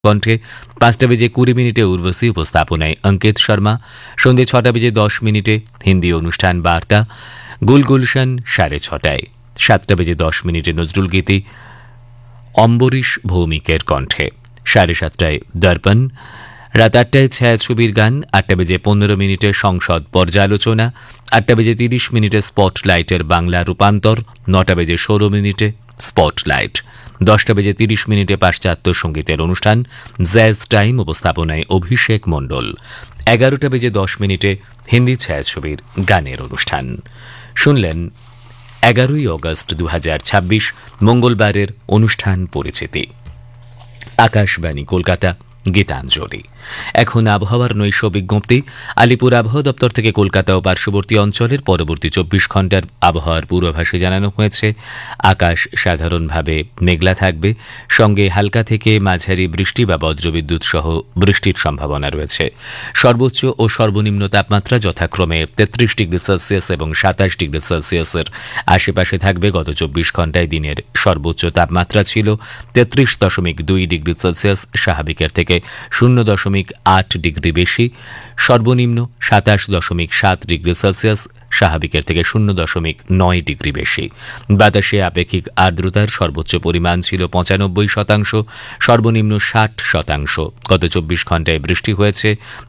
কণ্ঠে 5:20 উর্বশী, উপস্থাপনায় অঙ্কিত শর্মা। সন্ধ্যে 6:10 হিন্দি অনুষ্ঠান বার্তা গুলগুলশান 6:30। 7:10 নজরুল গীতি অম্বরীশ ভৌমিকের কণ্ঠে। 7:30 দর্পণ। রাত 8টায় ছায়াছবির গান। 8:15 সংসদ পর্যালোচনা। 8:30 স্পটলাইটের বাংলা রূপান্তর। 9:16 স্পটলাইট। 10:30 পাশ্চাত্য সঙ্গীতের অনুষ্ঠান জ্যাজ টাইম, উপস্থাপনায় অভিষেক মণ্ডল। 11:10 হিন্দি ছায়াছবির গানের অনুষ্ঠান। শুনলেন 11 অগস্ট 2026 মঙ্গলবারের অনুষ্ঠান পরিচিতি। আকাশবাণী কলকাতা, গীতাঞ্জলি। এখন আবহাওয়ার নৈশ বিজ্ঞপ্তি। আলিপুর আবহাওয়া দপ্তর থেকে কলকাতা ও পার্শ্ববর্তী অঞ্চলের পরবর্তী 24 ঘণ্টার আবহাওয়ার পূর্বাভাসে জানানো হয়েছে, আকাশ সাধারণভাবে মেঘলা থাকবে, সঙ্গে হালকা থেকে মাঝারি বৃষ্টি বা বজ্রবিদ্যুৎ সহ বৃষ্টির সম্ভাবনা রয়েছে। সর্বোচ্চ ও সর্বনিম্ন তাপমাত্রা যথাক্রমে 33°C এবং 27°C আশেপাশে থাকবে। গত 24 ঘণ্টায় দিনের সর্বোচ্চ তাপমাত্রা ছিল 33.2°C, স্বাভাবিকের থেকে 0.8 বেশি। সর্বনিম্ন 27.7°C, স্বাভাবিকের থেকে 0.9 বেশি। বাতাসে আপেক্ষিক আর্দ্রতার সর্বোচ্চ পরিমাণ ছিল 95%, সর্বনিম্ন 60%। গত 24 ঘণ্টায় বৃষ্টি হয়েছে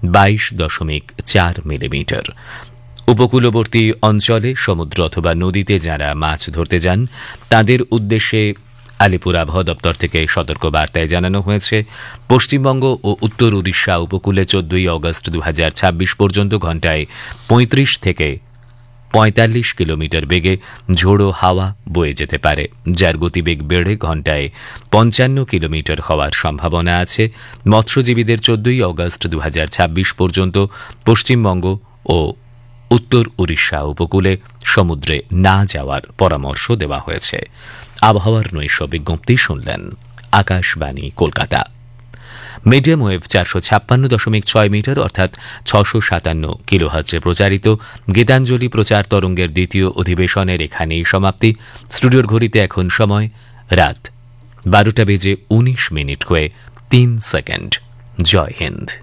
22.4 মিলিমিটার। উপকূলবর্তী অঞ্চলে সমুদ্র অথবা নদীতে যারা মাছ ধরতে যান তাদের উদ্দেশ্যে আলিপুর আবহাওয়া দপ্তর থেকে সতর্ক বার্তায় জানানো হয়েছে, পশ্চিমবঙ্গ ও উত্তর উড়িষ্যা উপকূলে 14 অগস্ট 2026 পর্যন্ত ঘণ্টায় 35 থেকে 45 কিলোমিটার বেগে ঝোড়ো হাওয়া বয়ে যেতে পারে, যার গতিবেগ বেড়ে ঘণ্টায় 55 কিলোমিটার হওয়ার সম্ভাবনা আছে। মৎস্যজীবীদের 14 অগস্ট 2026 পর্যন্ত পশ্চিমবঙ্গ ও উত্তর উড়িষ্যা উপকূলে সমুদ্রে না যাওয়ার পরামর্শ দেওয়া হয়েছে। আবহাওয়ার নৈশ বিজ্ঞপ্তি শুনলেন। Akashvani Kolkata. Medium wave 456.6 metre অর্থাৎ 657 কিলোহার্টজে প্রচারিত গীতাঞ্জলি প্রচার তরঙ্গের দ্বিতীয় অধিবেশনের এখানেই সমাপ্তি। স্টুডিওর ঘড়িতে এখন সময় রাত 12:19 হয়ে 3 সেকেন্ড। জয় হিন্দ।